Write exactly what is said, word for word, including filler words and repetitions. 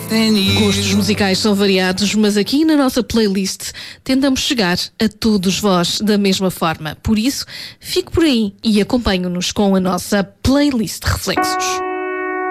Gostos musicais são variados, mas aqui na nossa playlist tentamos chegar a todos vós da mesma forma. Por isso, fique por aí e acompanhe-nos com a nossa playlist Reflexos.